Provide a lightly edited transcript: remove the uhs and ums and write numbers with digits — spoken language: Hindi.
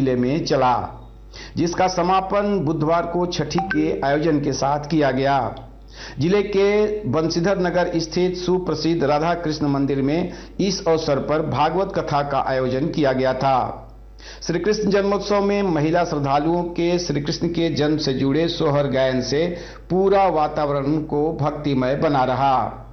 जिले में चला, जिसका समापन बुधवार को छठी के आयोजन के साथ किया गया। जिले के बंशीधर नगर स्थित सुप्रसिद्ध राधा कृष्ण मंदिर में इस अवसर पर भागवत कथा का आयोजन किया गया था। श्री कृष्ण जन्मोत्सव में महिला श्रद्धालुओं के श्री कृष्ण के जन्म से जुड़े सोहर गायन से पूरा वातावरण को भक्तिमय बना रहा।